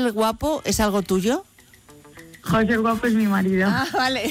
el Guapo es algo tuyo? José el Guapo es mi marido. Ah, vale.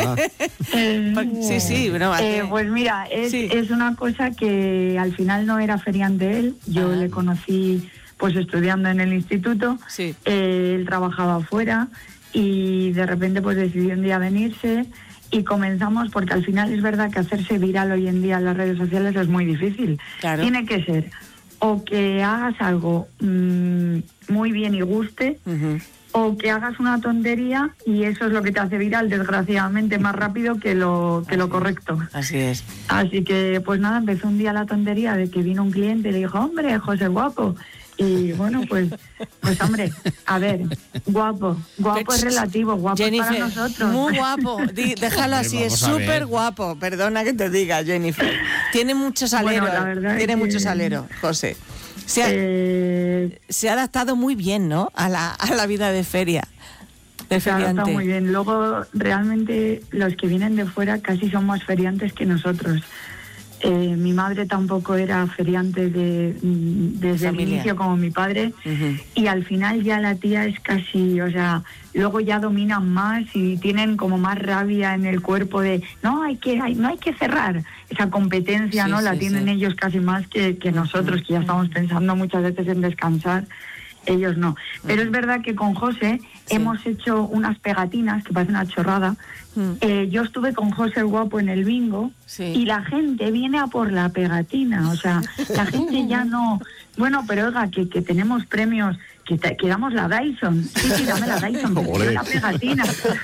Sí, pero pues mira, es una cosa que al final no era feriante él. Yo le conocí pues estudiando en el instituto. Sí. Él trabajaba afuera y de repente pues decidió un día venirse y comenzamos, porque al final es verdad que hacerse viral hoy en día en las redes sociales es muy difícil. Claro. Tiene que ser o que hagas algo muy bien y guste, o que hagas una tontería y eso es lo que te hace viral, desgraciadamente, más rápido que lo correcto. Así es. Así que, pues nada, empezó un día la tontería de que vino un cliente y le dijo, hombre, José Guapo. Y bueno, pues hombre, a ver, guapo es relativo, guapo Jennifer, es para nosotros. Muy guapo, déjalo así, es súper guapo, perdona que te diga, Jennifer. Tiene mucho salero, mucho salero, José. Se ha adaptado muy bien, ¿no? A la vida de feria. Se ha adaptado muy bien. Luego, realmente, los que vienen de fuera casi son más feriantes que nosotros. Mi madre tampoco era feriante desde el inicio como mi padre, y al final ya la tía es casi, o sea, luego ya dominan más y tienen como más rabia en el cuerpo de no hay que cerrar esa competencia, ¿no? La tienen ellos casi más que nosotros, que ya estamos pensando muchas veces en descansar. Ellos no. Pero es verdad que con José hemos hecho unas pegatinas que parecen una chorrada. Yo estuve con José el Guapo en el bingo y la gente viene a por la pegatina. O sea, la gente ya no... Bueno, pero oiga, que tenemos premios, que damos la Dyson. Sí, dame la Dyson, porque la pegatina.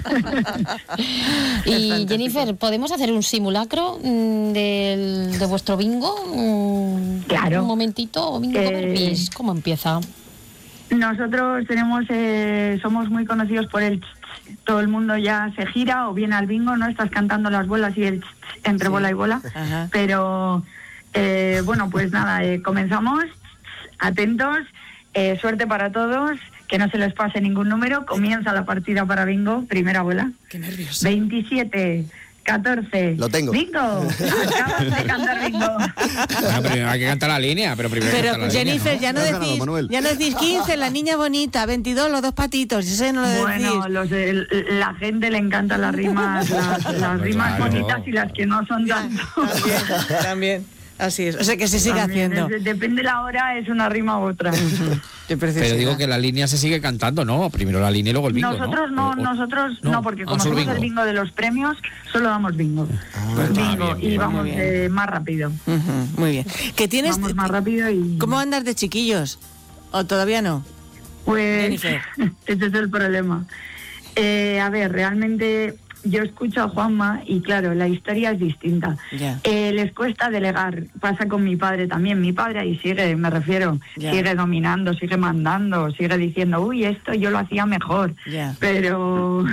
Y Jennifer, ¿podemos hacer un simulacro de vuestro bingo? Claro. Un momentito, bingo Berbis, ¿cómo empieza? Nosotros somos muy conocidos por el todo el mundo ya se gira o viene al bingo, ¿no? Estás cantando las bolas y el entre bola y bola. Ajá. Pero bueno, pues nada, comenzamos. Atentos, suerte para todos, que no se les pase ningún número. Comienza la partida para bingo, primera bola. Qué nervioso. 27, 14. Lo tengo. Bingo. Acabas de cantar bingo. Bueno, primero hay que cantar la línea, pero primero Pero cantar la Jennifer, línea, ¿no? ya no decís 15, la niña bonita, 22, los dos patitos, eso no lo decís. Bueno, la gente le encantan las rimas, las rimas bonitas y las que no son tanto. También. Así es, o sea que se sigue también, haciendo. Depende la hora, es una rima u otra. Pero digo que la línea se sigue cantando, ¿no? Primero la línea y luego el bingo, nosotros ¿no? Porque como somos el bingo de los premios, solo damos bingo. Bingo, y vamos más rápido. Muy bien. Vamos más rápido y... ¿Cómo andas de chiquillos? ¿O todavía no? Pues ese es el problema. A ver, realmente... Yo escucho a Juanma y claro, la historia es distinta. Les cuesta delegar, pasa con mi padre también. Mi padre ahí sigue, me refiero, sigue dominando, sigue mandando, sigue diciendo, uy, esto yo lo hacía mejor. Pero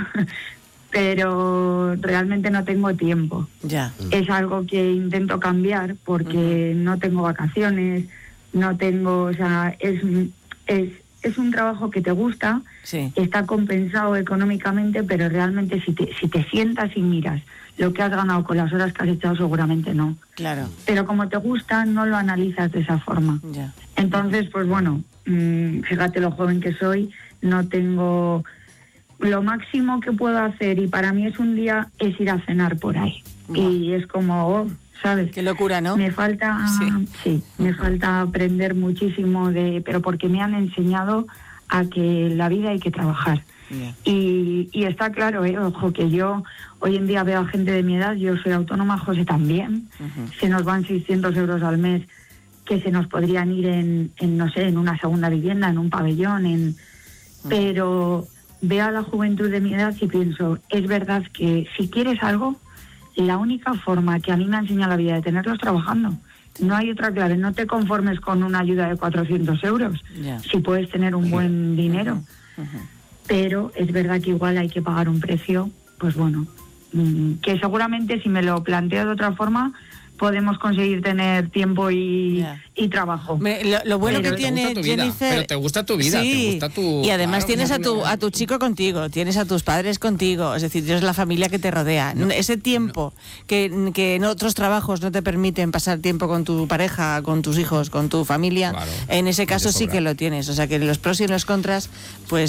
realmente no tengo tiempo. Es algo que intento cambiar porque no tengo vacaciones, no tengo, o sea, es un trabajo que te gusta, está compensado económicamente, pero realmente si te sientas y miras lo que has ganado con las horas que has echado, seguramente no. Claro. Pero como te gusta, no lo analizas de esa forma. Entonces, pues bueno, fíjate lo joven que soy, no tengo... Lo máximo que puedo hacer, y para mí es un día, es ir a cenar por ahí. Y es como... ¿sabes? Qué locura, ¿no? Me falta, me falta aprender muchísimo pero porque me han enseñado a que en la vida hay que trabajar. Y está claro, ojo, que yo hoy en día veo a gente de mi edad, yo soy autónoma, José también, se nos van 600 euros al mes que se nos podrían ir en no sé, en una segunda vivienda, en un pabellón, pero veo a la juventud de mi edad y pienso, es verdad que si quieres algo, la única forma que a mí me ha enseñado la vida de tenerlos trabajando. No hay otra clave. No te conformes con una ayuda de 400 euros. Si puedes tener un buen dinero. Pero es verdad que igual hay que pagar un precio, pues bueno, que seguramente si me lo planteo de otra forma, podemos conseguir tener tiempo y trabajo. Lo bueno que tiene Jennifer... Pero te gusta tu vida, te gusta tu... Y además tienes a tu chico contigo, tienes a tus padres contigo, es decir, tienes la familia que te rodea. Ese tiempo que en otros trabajos no te permiten pasar tiempo con tu pareja, con tus hijos, con tu familia, en ese caso sí que lo tienes. O sea que los pros y los contras, pues